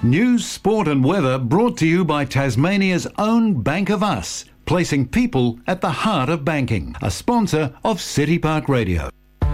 News, sport and weather brought to you by Tasmania's own Bank of Us, placing people at the heart of banking. A sponsor of City Park Radio.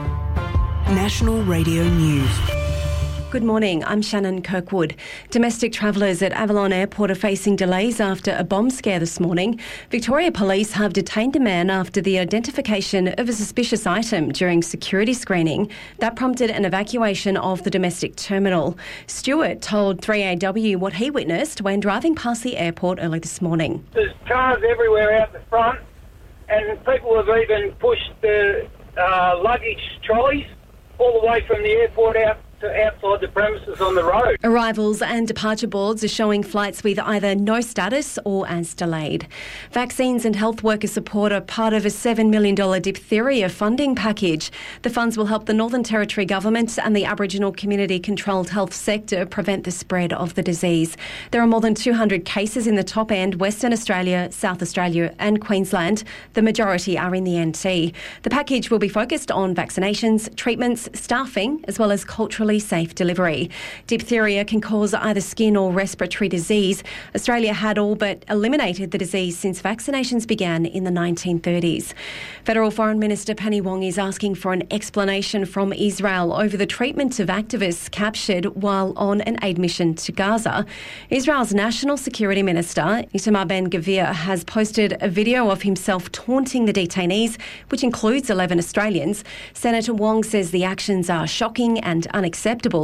National Radio News. Good morning, I'm Shannon Kirkwood. Domestic travellers at Avalon Airport are facing delays after a bomb scare this morning. Victoria Police have detained a man after the identification of a suspicious item during security screening. That prompted an evacuation of the domestic terminal. Stewart told 3AW what he witnessed when driving past the airport early this morning. There's cars everywhere out the front, and people have even pushed the luggage trolleys all the way from the airport out to outside the premises on the road. Arrivals and departure boards are showing flights with either no status or as delayed. Vaccines and health worker support are part of a $7 million diphtheria funding package. The funds will help the Northern Territory Government and the Aboriginal community-controlled health sector prevent the spread of the disease. There are more than 200 cases in the top end, Western Australia, South Australia and Queensland. The majority are in the NT. The package will be focused on vaccinations, treatments, staffing, as well as cultural safe delivery. Diphtheria can cause either skin or respiratory disease. Australia had all but eliminated the disease since vaccinations began in the 1930s. Federal Foreign Minister Penny Wong is asking for an explanation from Israel over the treatment of activists captured while on an aid mission to Gaza. Israel's National Security Minister, Itamar Ben-Gvir, has posted a video of himself taunting the detainees, which includes 11 Australians. Senator Wong says the actions are shocking and unacceptable.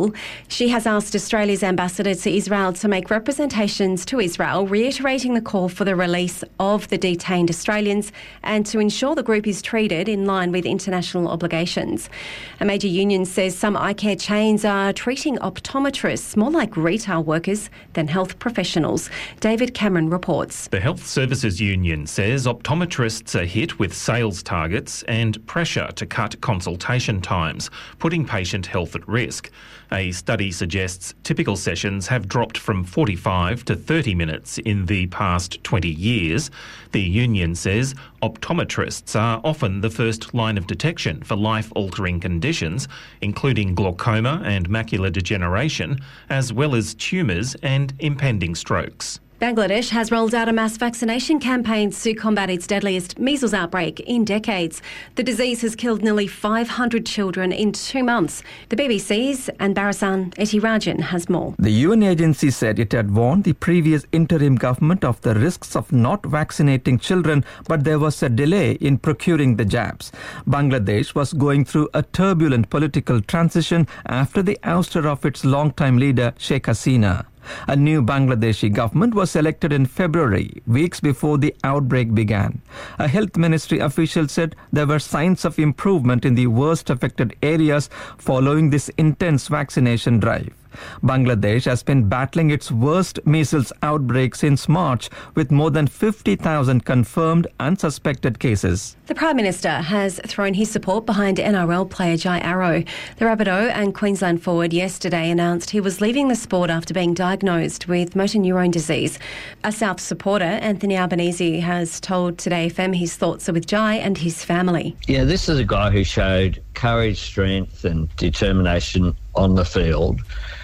She has asked Australia's ambassador to Israel to make representations to Israel, reiterating the call for the release of the detained Australians and to ensure the group is treated in line with international obligations. A major union says some eye care chains are treating optometrists more like retail workers than health professionals. David Cameron reports. The Health Services Union says optometrists are hit with sales targets and pressure to cut consultation times, putting patient health at risk. A study suggests typical sessions have dropped from 45 to 30 minutes in the past 20 years. The union says optometrists are often the first line of detection for life-altering conditions, including glaucoma and macular degeneration, as well as tumours and impending strokes. Bangladesh has rolled out a mass vaccination campaign to combat its deadliest measles outbreak in decades. The disease has killed nearly 500 children in 2 months. The BBC's Anbarasan Etirajan has more. The UN agency said it had warned the previous interim government of the risks of not vaccinating children, but there was a delay in procuring the jabs. Bangladesh was going through a turbulent political transition after the ouster of its longtime leader, Sheikh Hasina. A new Bangladeshi government was elected in February, weeks before the outbreak began. A health ministry official said there were signs of improvement in the worst affected areas following this intense vaccination drive. Bangladesh has been battling its worst measles outbreak since March, with more than 50,000 confirmed unsuspected cases. The Prime Minister has thrown his support behind NRL player Jai Arrow. The Rabbitoh and Queensland forward yesterday announced he was leaving the sport after being diagnosed with motor neurone disease. A South supporter, Anthony Albanese, has told Today FM his thoughts are with Jai and his family. Yeah, this is a guy who showed courage, strength and determination on the field.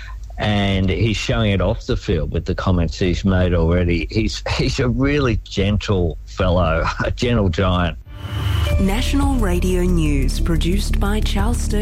And he's showing it off the field with the comments he's made already. He's a really gentle fellow, a gentle giant. National Radio News, produced by Charles Sturt.